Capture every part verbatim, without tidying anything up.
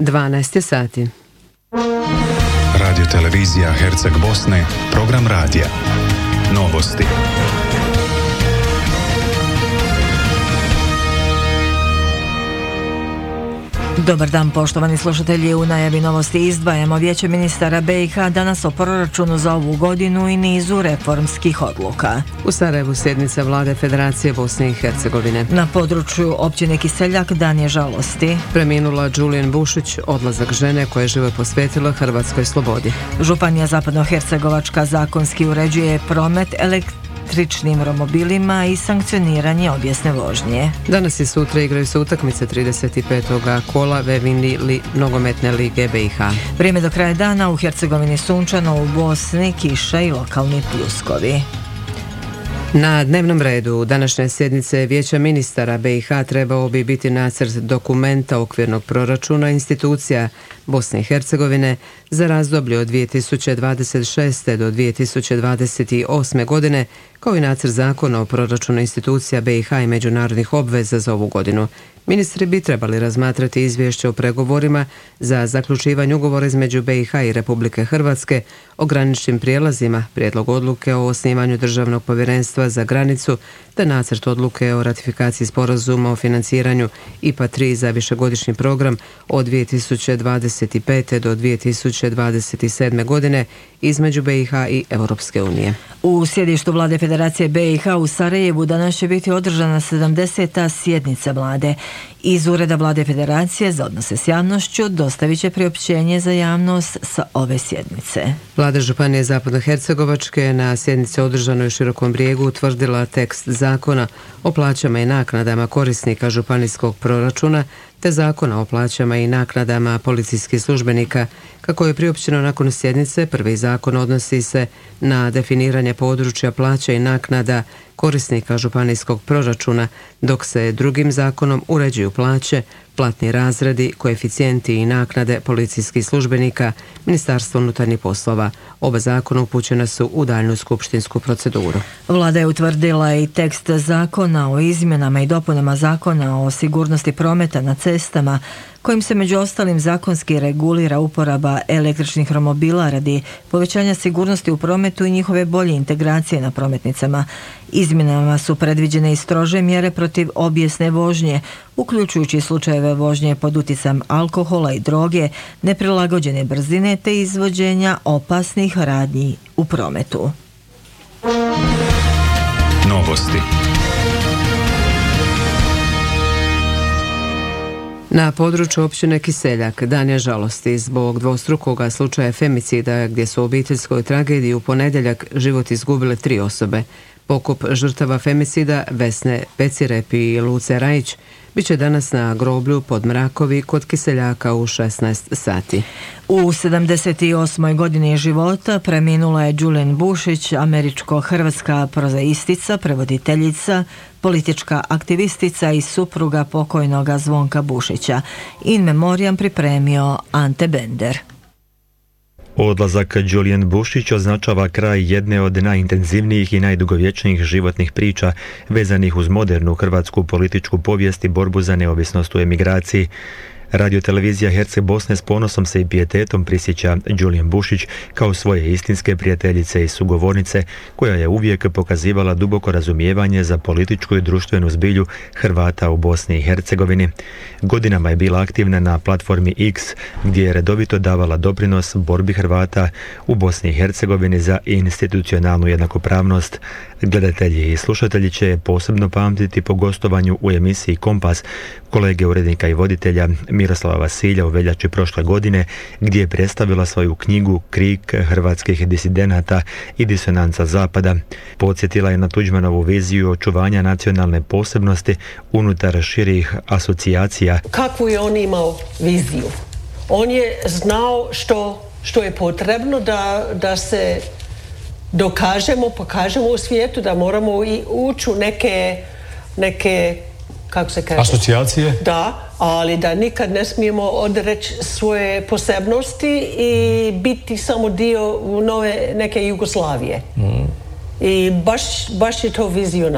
dvanaest je sati. Radio televizija Herceg Bosne, program radija. Novosti. Dobar dan, poštovani slušatelji. U najavi novosti izdvajamo Vijeće ministara be i ha danas o proračunu za ovu godinu i nizu reformskih odluka. U Sarajevu sjednica Vlade Federacije Bosne i Hercegovine. Na području općine Kiseljak dan je žalosti. Preminula Đulijan Bušić, odlazak žene koja je život posvetila hrvatskoj slobodi. Županija Zapadnohercegovačka zakonski uređuje promet električnim električnim romobilima i sankcioniranje obijesne vožnje. Danas i sutra igraju se utakmice trideset petog kola Vevini li, nogometne lige be i ha. Vrijeme do kraja dana u Hercegovini sunčano, u Bosni kiša i lokalni pljuskovi. Na dnevnom redu današnje sjednice Vijeća ministara be i ha trebao bi biti nacrt dokumenta okvirnog proračuna institucija Bosne i Hercegovine za razdoblje od dvije tisuće dvadeset šeste do dvije tisuće dvadeset osme godine, kao i nacrt zakona o proračunu institucija be i ha i međunarodnih obveza za ovu godinu. Ministri bi trebali razmatrati izvješće o pregovorima za zaključivanje ugovora između be i ha i Republike Hrvatske o graničnim prijelazima, prijedlog odluke o osnivanju državnog povjerenstva za granicu, te nacrt odluke o ratifikaciji sporazuma o financiranju i pe a tri za višegodišnji program od dvije tisuće dvadeset pete do dvije tisuće dvadeset sedme godine između be i ha i Europske unije. U sjedištu Vlade Federacije be i ha u Sarajevu danas će biti održana sedamdeseta sjednica Vlade. Iz Ureda Vlade Federacije za odnose s javnošću dostavit će priopćenje za javnost sa ove sjednice. Vlada Županije Zapadnohercegovačke na sjednici održanoj u Širokom Brijegu utvrdila tekst zakona o plaćama i naknadama korisnika županijskog proračuna te zakona o plaćama i naknadama policijskih službenika. Kako je priopćeno nakon sjednice, prvi zakon odnosi se na definiranje područja plaća i naknada korisnika županijskog proračuna, dok se drugim zakonom uređuju plaće, platni razredi, koeficijenti i naknade policijskih službenika, Ministarstvo unutarnjih poslova. Oba zakona upućena su u daljnju skupštinsku proceduru. Vlada je utvrdila i tekst zakona o izmjenama i dopunama zakona o sigurnosti prometa na cestama, kojim se među ostalim zakonski regulira uporaba električnih romobila radi povećanja sigurnosti u prometu i njihove bolje integracije na prometnicama. Izmjenama su predviđene i strože mjere protiv obijesne vožnje, uključujući slučajeve vožnje pod utjecajem alkohola i droge, neprilagođene brzine te izvođenja opasnih radnji u prometu. Novosti. Na području općine Kiseljak dan je žalosti zbog dvostrukoga slučaja femicida gdje su u obiteljskoj tragediji u ponedjeljak život izgubile tri osobe. Pokop žrtava femicida Vesne Pecirep i Luce Rajić bit će danas na groblju pod Mrakovi kod Kiseljaka u šesnaest sati. U sedamdeset osmoj godini života preminula je Đulijan Bušić, američko-hrvatska prozaistica, prevoditeljica, politička aktivistica i supruga pokojnoga Zvonka Bušića. In memoriam pripremio Ante Bender. Odlazak Đulijan Bušić označava kraj jedne od najintenzivnijih i najdugovječnijih životnih priča vezanih uz modernu hrvatsku političku povijest i borbu za neovisnost u emigraciji. Radio televizija Herceg Bosne s ponosom se i pijetetom prisjeća Đulijan Bušić kao svoje istinske prijateljice i sugovornice, koja je uvijek pokazivala duboko razumijevanje za političku i društvenu zbilju Hrvata u Bosni i Hercegovini. Godinama je bila aktivna na platformi X, gdje je redovito davala doprinos borbi Hrvata u Bosni i Hercegovini za institucionalnu jednakopravnost. Gledatelji i slušatelji će je posebno pamtiti po gostovanju u emisiji Kompas kolege urednika i voditelja Miroslava Vasilja u veljači prošle godine, gdje je predstavila svoju knjigu Krik hrvatskih disidenata i disonanca Zapada. Podsjetila je na Tuđmanovu viziju očuvanja nacionalne posebnosti unutar širih asocijacija. Kakvu je on imao viziju? On je znao što, što je potrebno da, da se dokažemo, pokažemo u svijetu, da moramo i ući u neke, neke, kako se kaže? Asocijacije? Da, ali da nikad ne smijemo odreći svoje posebnosti i biti samo dio nove neke Jugoslavije. Mm. I baš, baš je to vizionar.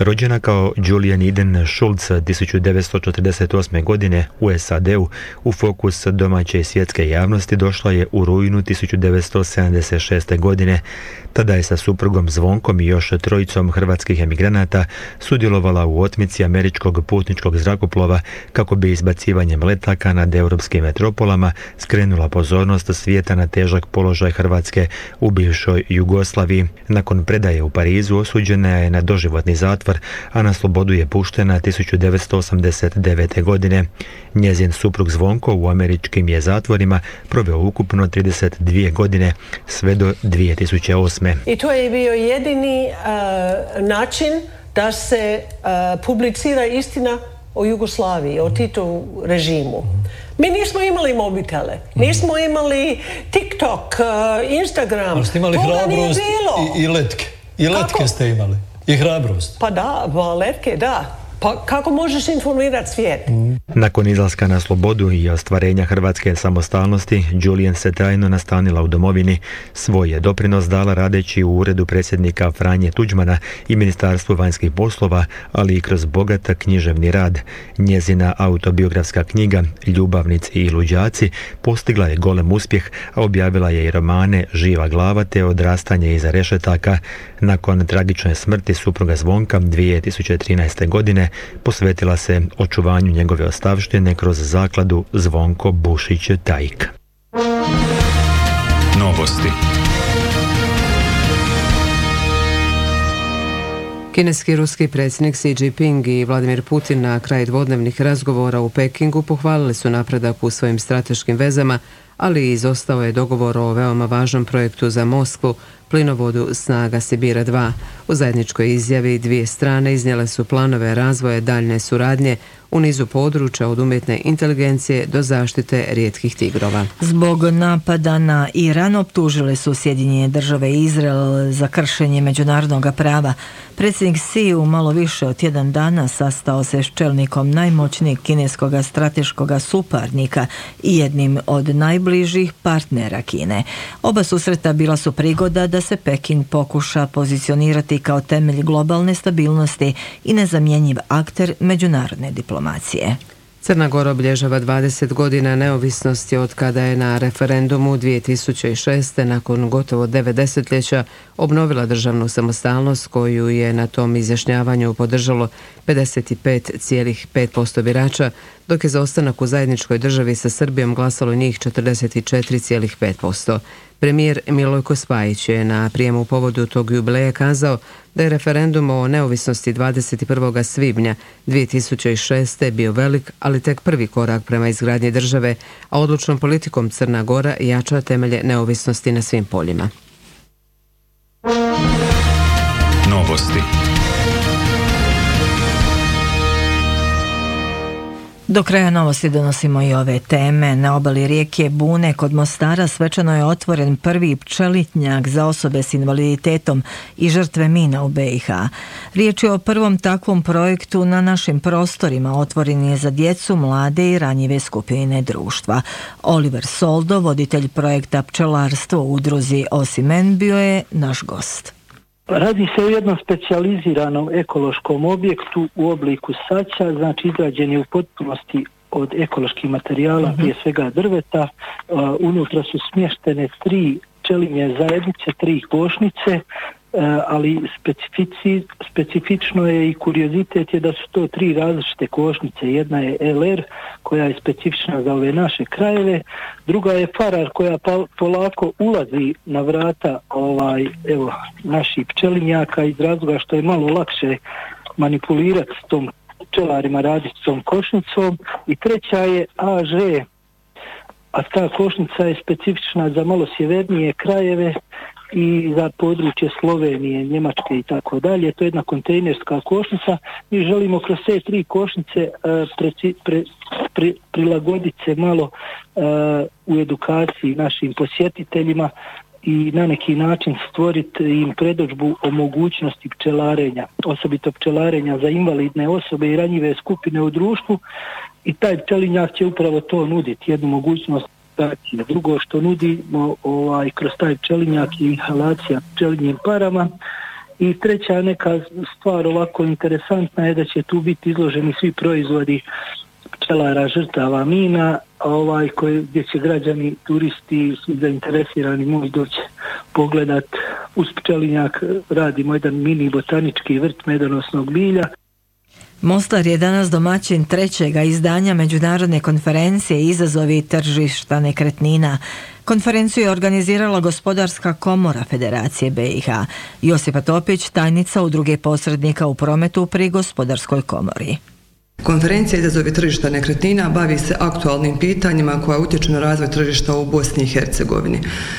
Rođena kao Julian Eden Schultz tisuću devetsto četrdeset osme. godine u S A D-u, u fokus domaće i svjetske javnosti došla je u rujnu tisuću devetsto sedamdeset šeste. godine. Tada je sa suprugom Zvonkom i još trojicom hrvatskih emigranata sudjelovala u otmici američkog putničkog zrakoplova kako bi izbacivanjem letaka nad europskim metropolama skrenula pozornost svijeta na težak položaj Hrvatske u bivšoj Jugoslaviji. Nakon predaje u Parizu osuđena je na doživotni zatvor, a na slobodu je puštena tisuću devetsto osamdeset devete. godine. Njezin suprug Zvonko u američkim je zatvorima proveo ukupno trideset dvije godine, sve do dvije tisuće osme. I to je bio jedini uh, način da se uh, publicira istina o Jugoslaviji, o Titovu režimu. Mi nismo imali mobitele, nismo imali TikTok, uh, Instagram. Ali ste imali hrabrost i, i letke. I letke Kako? ste imali. I hrabrost. Pa da, pa letke, da. Pa kako možeš informirati svijet? Nakon izlaska na slobodu i ostvarenja hrvatske samostalnosti, Julian se trajno nastanila u domovini. Svoj je doprinos dala radeći u uredu predsjednika Franje Tuđmana i Ministarstvu vanjskih poslova, ali i kroz bogat književni rad. Njezina autobiografska knjiga Ljubavnici i luđaci postigla je golem uspjeh, a objavila je i romane Živa glava te Odrastanje iza rešetaka. Nakon tragične smrti supruga Zvonka dvije tisuće trinaeste. godine posvetila se očuvanju njegove ostavštine kroz zakladu Zvonko Bušić Tajik. Novosti. Kineski i ruski predsjednik Xi Jinping i Vladimir Putin na kraju dvodnevnih razgovora u Pekingu pohvalili su napredak u svojim strateškim vezama, ali izostao je dogovor o veoma važnom projektu za Moskvu, plinovodu Snaga Sibira dva. U zajedničkoj izjavi dvije strane iznijele su planove razvoja daljne suradnje u nizu područja od umjetne inteligencije do zaštite rijetkih tigrova. Zbog napada na Iran optužile su Sjedinjene države i Izrael za kršenje međunarodnog prava. Predsjednik Xi u malo više od tjedan dana sastao se s čelnikom najmoćnijeg kineskog strateškog suparnika i jednim od najbližih partnera Kine. Oba susreta bila su prigoda da se Peking pokuša pozicionirati kao temelj globalne stabilnosti i nezamjenjiv akter međunarodne diplomacije. Crna Gora obilježava dvadeset godina neovisnosti od kada je na referendumu dvije tisuće šeste. nakon gotovo devet desetljeća obnovila državnu samostalnost koju je na tom izjašnjavanju podržalo pedeset pet zarez pet posto birača, dok je za ostanak u zajedničkoj državi sa Srbijom glasalo njih četrdeset četiri zarez pet posto. Premijer Milojko Spajić je na prijemu u povodu tog jubileja kazao da je referendum o neovisnosti dvadeset prvog svibnja dvije tisuće šeste. bio velik, ali tek prvi korak prema izgradnji države, a odlučnom politikom Crna Gora jača temelje neovisnosti na svim poljima. Novosti. Do kraja novosti donosimo i ove teme. Na obali rijeke Bune kod Mostara svečano je otvoren prvi pčelitnjak za osobe s invaliditetom i žrtve mina u B i H. Riječ je o prvom takvom projektu na našim prostorima, otvoren je za djecu, mlade i ranjive skupine društva. Oliver Soldo, voditelj projekta Pčelarstvo u udruzi Osimen, bio je naš gost. Radi se o jednom specijaliziranom ekološkom objektu u obliku saća, znači izrađen je u potpunosti od ekoloških materijala, uh-huh. prije svega drveta. Uh, unutra su smještene tri pčelinje zajednice, tri košnice, uh, ali specifici, specifično je i kuriozitet je da su to tri različite košnice. Jedna je L R koja je specifična za ove naše krajeve, druga je Farar koja pa, polako ulazi na vrata ovaj, evo, naših pčelinjaka iz razloga što je malo lakše manipulirati s tom pčelarima, raditi s tom košnicom. I treća je A Ž, a ta košnica je specifična za malo sjevernije krajeve i za područje Slovenije, Njemačke i tako dalje. To je jedna kontejnerska košnica. Mi želimo kroz te tri košnice uh, preci, pre, pre, prilagoditi se malo uh, u edukaciji našim posjetiteljima i na neki način stvoriti im predodžbu o mogućnosti pčelarenja, osobito pčelarenja za invalidne osobe i ranjive skupine u društvu, i taj pčelinjak će upravo to nuditi, jednu mogućnost. Drugo što nudimo ovaj, kroz taj pčelinjak i inhalacija pčelinjim parama I treća neka stvar ovako interesantna je da će tu biti izloženi svi proizvodi pčelara žrtava mina, ovaj koji, gdje će građani, turisti, svi zainteresirani moći doći pogledat uz pčelinjak. Radimo jedan mini botanički vrt medonosnog bilja. Mostar je danas domaćin trećega izdanja međunarodne konferencije Izazovi tržišta nekretnina. Konferenciju je organizirala Gospodarska komora Federacije B i H. Josipa Topić, tajnica Udruge posrednika u prometu pri Gospodarskoj komori. Konferencija Izazovi tržišta nekretnina bavi se aktualnim pitanjima koja utječu na razvoj tržišta u Bosni i Hercegovini.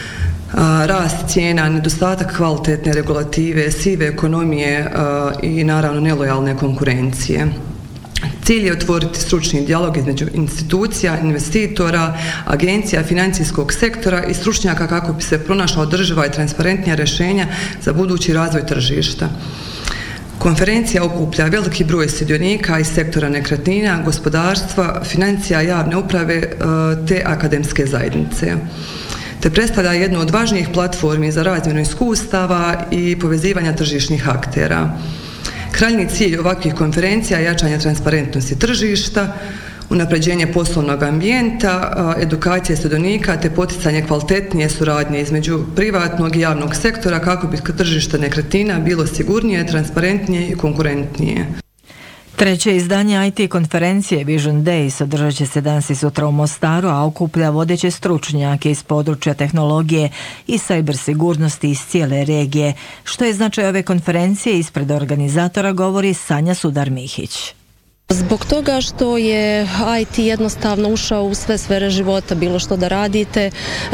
Rast cijena, nedostatak kvalitetne regulative, sive ekonomije i naravno nelojalne konkurencije. Cilj je otvoriti stručni dijalog između institucija, investitora, agencija, financijskog sektora i stručnjaka kako bi se pronašla održiva i transparentnija rješenja za budući razvoj tržišta. Konferencija okuplja veliki broj sudionika iz sektora nekretnina, gospodarstva, financija, javne uprave te akademske zajednice, te predstavlja jednu od važnijih platformi za razmjenu iskustava i povezivanja tržišnih aktera. Krajnji cilj ovakvih konferencija je jačanje transparentnosti tržišta, unapređenje poslovnog ambijenta, edukacije sudionika te poticanje kvalitetnije suradnje između privatnog i javnog sektora kako bi tržište nekretnina bilo sigurnije, transparentnije i konkurentnije. Treće izdanje I T konferencije Vision Days održat će se danas i sutra u Mostaru, a okuplja vodeće stručnjake iz područja tehnologije i cyber sigurnosti iz cijele regije. Što je značaj ove konferencije, ispred organizatora govori Sanja Sudar-Mihić. Zbog toga što je I T jednostavno ušao u sve sfere života, bilo što da radite,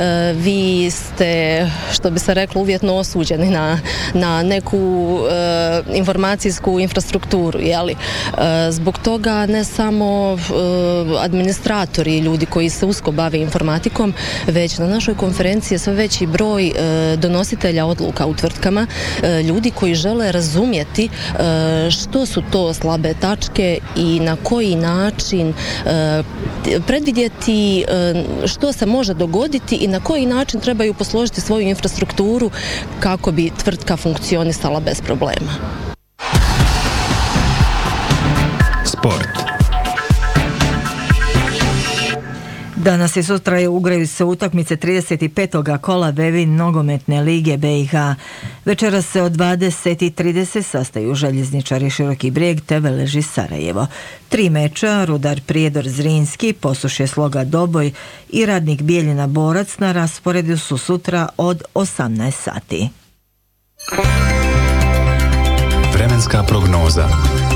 vi ste, što bi se reklo, uvjetno osuđeni na, na neku e, informacijsku infrastrukturu, jeli? E, zbog toga ne samo e, administratori i ljudi koji se usko bave informatikom, već na našoj konferenciji je sve veći broj e, donositelja odluka u tvrtkama, e, ljudi koji žele razumjeti e, što su to slabe tačke i i na koji način e, predvidjeti e, što se može dogoditi i na koji način trebaju posložiti svoju infrastrukturu kako bi tvrtka funkcionisala bez problema. Sport. Danas i sutra igraju se utakmice trideset petog kola Vevin nogometne lige B i H. Večeras se od dvadeset i trideset sastaju Željezničari Široki Brijeg te Veleži Sarajevo. Tri meča, Rudar Prijedor Zrinski, Posušje Sloga Doboj i Radnik Bijeljina Borac na rasporedu su sutra od osamnaest sati. Vremenska prognoza.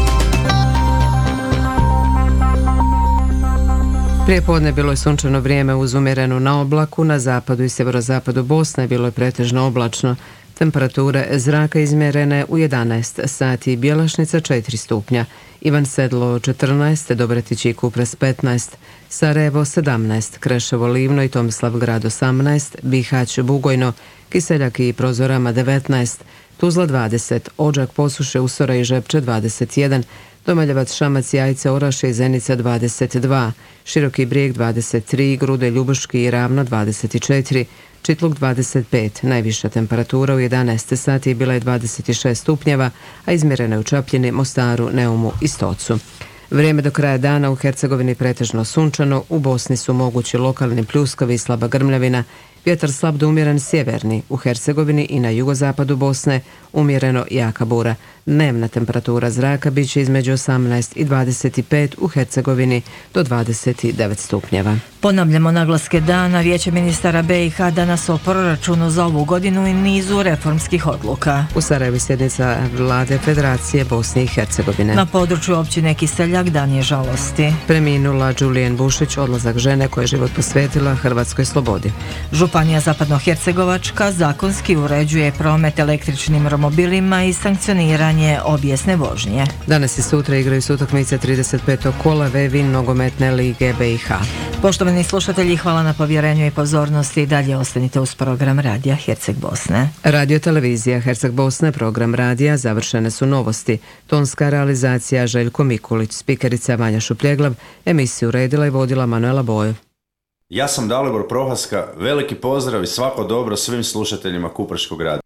Prije podne bilo je sunčano vrijeme uz umjerenu na oblaku, na zapadu i sjeverozapadu Bosne bilo je pretežno oblačno. Temperature zraka izmjerene u jedanaest sati, Bjelašnica četiri stupnja, Ivan Sedlo četrnaest, Dobretić i Kupres petnaest, Sarajevo sedamnaest, Kreševo Livno i Tomislavgrad osamnaest, Bihać Bugojno, Kiseljak i Prozorama devetnaest, Tuzla dvadeset, Odžak Posuše Usora i Žepče dvadeset jedan, Domaljevac Šamac Jajce Oraše i Zenica dvadeset dva, Široki Brijeg dvadeset tri, Grude Ljubuški i Ravno dvadeset četiri, Čitluk dvadeset pet, najviša temperatura u jedanaest sati bila je dvadeset šest stupnjeva, a izmjerena je u Čapljini, Mostaru, Neumu i Stocu. Vrijeme do kraja dana u Hercegovini pretežno sunčano, u Bosni su mogući lokalni pljuskovi i slaba grmljavina, vjetar slab do umjeren sjeverni, u Hercegovini i na jugozapadu Bosne umjereno jaka bura. Dnevna temperatura zraka bit će između osamnaest i dvadeset pet, u Hercegovini do dvadeset devet stupnjeva. Ponavljamo naglaske dana. Vijeće ministara B i H danas o proračunu za ovu godinu i nizu reformskih odluka. U Sarajevu sjednica vlade Federacije Bosne i Hercegovine. Na području općine Kiseljak dan je žalosti. Preminula Đulijen Bušić, odlazak žene koja je život posvetila hrvatskoj slobodi. Županija Zapadnohercegovačka zakonski uređuje promet električnim romobilima i sankcioniranje obijesne vožnje. Danas i sutra igraju se utakmice trideset petog kola Vevin nogometne lige B i H. Poštovani slušatelji, hvala na povjerenju i pozornosti. Dalje ostanite uz program Radija Herceg Bosne. Radio televizija Herceg Bosne, program radija, završene su novosti. Tonska realizacija Željko Mikulić, spikerica Vanja Šupljeglav, emisiju redila i vodila Manuela Bojo. Ja sam Dalibor Prohaska, veliki pozdrav i svako dobro svim slušateljima Kupreškog radija.